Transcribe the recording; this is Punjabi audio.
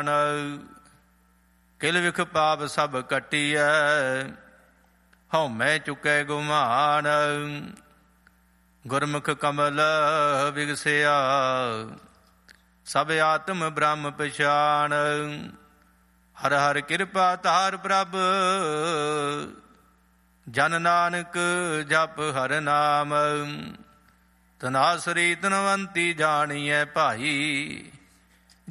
ਨਿਧਾਨ। ਕਿਲ ਵਿਖ ਪਾਪ ਸਭ ਕੱਟੀਐ, ਹਉਮੈ ਚੁਕੈ ਗੁਮਾਨ। ਗੁਰਮੁਖ ਕਮਲ ਵਿਗਸਿਆ, ਸਭ ਆਤਮ ਬ੍ਰਹਮ ਪਛਾਣ। ਹਰ ਹਰ ਕਿਰਪਾ ਧਾਰ ਪ੍ਰਭ, ਜਨ ਨਾਨਕ ਜਪ ਹਰ ਨਾਮ। ਤਨਾਸਰੀ ਤਨਵੰਤੀ ਜਾਣੀਐ ਭਾਈ,